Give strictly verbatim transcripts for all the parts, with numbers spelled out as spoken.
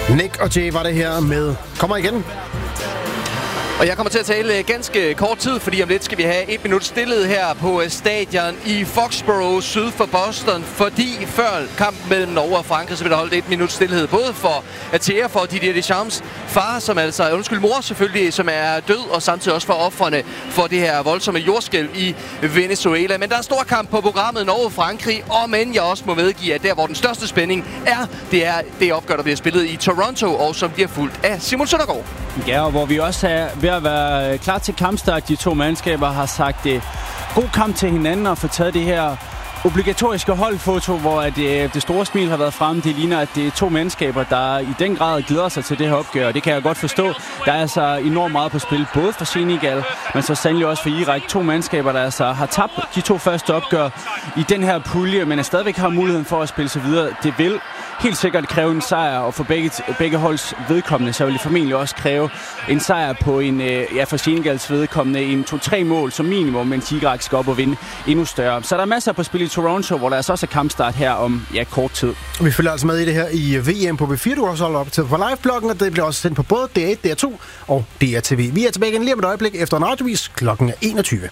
Nick og Jay var det her med Kommer igen. Og jeg kommer til at tale ganske kort tid, fordi om lidt skal vi have et minut stillhed her på stadion i Foxborough syd for Boston. Fordi før kampen mellem Norge og Frankrig, så vil der holde et minut stillhed. Både for at ære for Didier Deschamps far, som altså, undskyld mor selvfølgelig, som er død, og samtidig også for ofrene for det her voldsomme jordskælv i Venezuela. Men der er stor kamp på programmet Norge-Frankrig, og men jeg også må medgive, at der hvor den største spænding er, det er det opgør, der bliver spillet i Toronto, og som bliver fulgt af Simon Søndergaard. Ja, og hvor vi også er ved at være klar til kampstart. De to mandskaber har sagt det. God kamp til hinanden og få taget det her obligatoriske holdfoto, hvor det, det store smil har været fremme. Det ligner, at det er to mandskaber, der i den grad glæder sig til det her opgør. Det kan jeg godt forstå. Der er altså enormt meget på spil, både for Senegal, men så sandelig også for Irak. To mandskaber, der altså har tabt de to første opgør i den her pulje, men er stadigvæk har muligheden for at spille sig videre. Det vil helt sikkert kræve en sejr, og for begge, begge holds vedkommende, så vil det formentlig også kræve en sejr på en, ja, for Senegals vedkommende, en to-tre mål som minimum, mens Irak skal op og vinde endnu større. Så der er masser på spil i Toronto, hvor der altså også er kampstart her om, ja, kort tid. Vi følger altså med i det her i V M på B fire, du har også holdt op til på live-bloggen, og det bliver også sendt på både D R et, D R to og D R T V. Vi er tilbage igen lige om et øjeblik efter en radiovis. Klokken er enogtyve.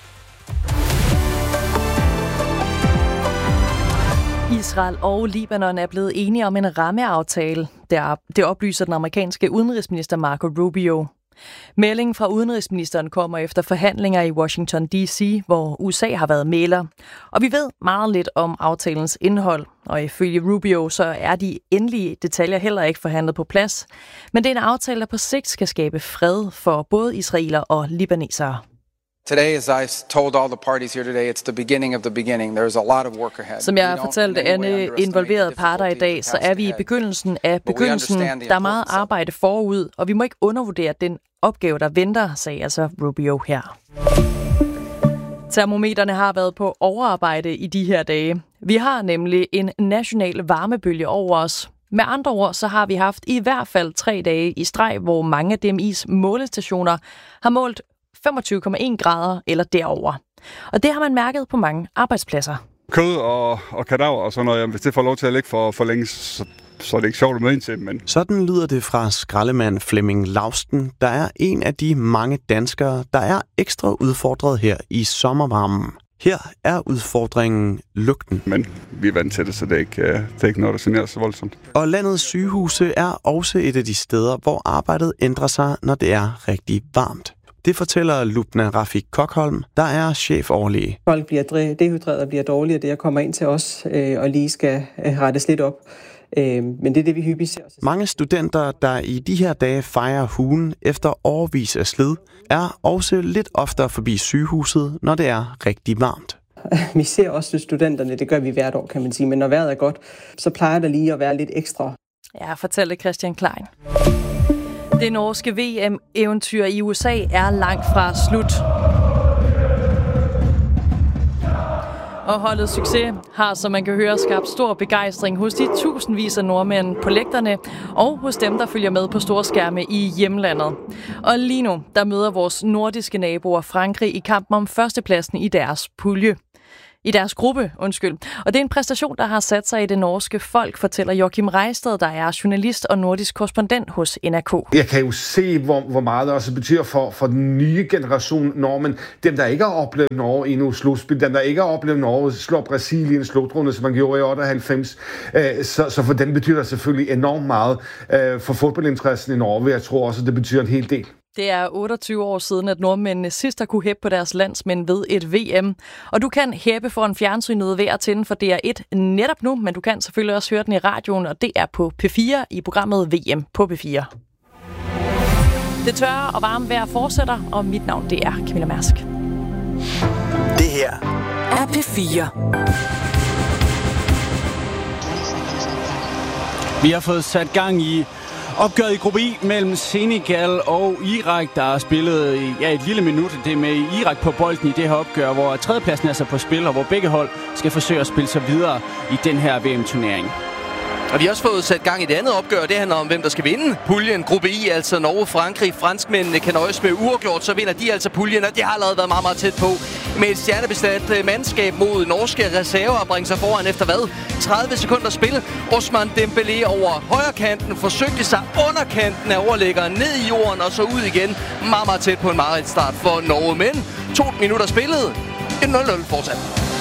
Israel og Libanon er blevet enige om en rammeaftale. Det oplyser den amerikanske udenrigsminister Marco Rubio. Meldingen fra udenrigsministeren kommer efter forhandlinger i Washington D C, hvor U S A har været mægler. Og vi ved meget lidt om aftalens indhold, og ifølge Rubio så er de endelige detaljer heller ikke forhandlet på plads. Men det er en aftale, der på sigt skal skabe fred for både israeler og libanesere. Today, as I told all the parties here today, it's the beginning of the beginning. There's a lot of work ahead. Som jeg fortalte alle involverede parter i dag, så er vi i begyndelsen af begyndelsen. Der er meget arbejde forud, og vi må ikke undervurdere den opgave, der venter, sagde altså Rubio her. Termometerne har været på overarbejde i de her dage. Vi har nemlig en national varmebølge over os. Med andre ord, så har vi haft i hvert fald tre dage i streg, hvor mange af D M I's målestationer har målt femogtyve komma en grader eller derover. Og det har man mærket på mange arbejdspladser. Kød og, og kadaver og sådan noget, hvis det får lov til at ligge for, for længe, så, så er det ikke sjovt at møde ind til. Men... Sådan lyder det fra skraldemand Flemming Lausten, der er en af de mange danskere, der er ekstra udfordret her i sommervarmen. Her er udfordringen lugten. Men vi er vant til det, så det er ikke, det er ikke noget, der generer så voldsomt. Og landets sygehuse er også et af de steder, hvor arbejdet ændrer sig, når det er rigtig varmt. Det fortæller Lubna Rafik Kokholm, der er chefoverlæge. Folk bliver dehydreret og bliver dårligere, det jeg kommer ind til os øh, og lige skal øh, rettes lidt op. Øh, men det er det, vi hyppigt ser. Mange studenter, der i de her dage fejrer hugen efter årevis af slid, er også lidt oftere forbi sygehuset, når det er rigtig varmt. Vi ser også studenterne, det gør vi hvert år, kan man sige. Men når vejret er godt, så plejer der lige at være lidt ekstra. Ja, fortæller Christian Klein. Det norske V M-eventyr i U S A er langt fra slut. Og holdets succes har, som man kan høre, skabt stor begejstring hos de tusindvis af nordmænd på lægterne og hos dem, der følger med på store skærme i hjemlandet. Og lige nu, der møder vores nordiske naboer Frankrig i kampen om førstepladsen i deres pulje. I deres gruppe, undskyld. Og det er en præstation, der har sat sig i det norske folk, fortæller Joachim Reisted, der er journalist og nordisk korrespondent hos N R K. Jeg kan jo se, hvor, hvor meget det også betyder for, for den nye generation nordmænd. Dem, der ikke har oplevet Norge endnu slutspil, dem, der ikke har oplevet Norge slå Brasilien i slutrunde, som man gjorde i otteoghalvfems. Så, så for dem betyder det selvfølgelig enormt meget for fodboldinteressen i Norge. Jeg tror også, at det betyder en hel del. Det er otteogtyve år siden, at nordmændene sidst har kunne hæppe på deres landsmænd ved et V M. Og du kan hæppe for en fjernsynet ved at tænde for D R et netop nu, men du kan selvfølgelig også høre den i radioen, og det er på P fire i programmet V M på P fire. Det tørre og varme vejr fortsætter, og mit navn det er Camilla Mærsk. Det her er P fire. Vi har fået sat gang i opgøret i gruppe I mellem Senegal og Irak, der har spillet i ja, et lille minut. Det er med Irak på bolden i det her opgør, hvor tredjepladsen er så på spil, og hvor begge hold skal forsøge at spille sig videre i den her V M-turnering. Og vi har også fået sat gang i det andet opgør. Det handler om, hvem der skal vinde puljen. Gruppe I, altså Norge, Frankrig. Franskmændene kan nøjes med uafgjort, så vinder de altså puljen, og det har allerede været meget, meget tæt på. Med et stjernebesat mandskab mod norske reserver og bringe sig foran efter hvad? tredive sekunder spil. Ousmane Dembélé over højre kanten forsøgte sig under kanten af overlæggeren ned i jorden og så ud igen. Meget, meget tæt på en meget start for Norge. Men to minutter spillet. nul nul fortsat.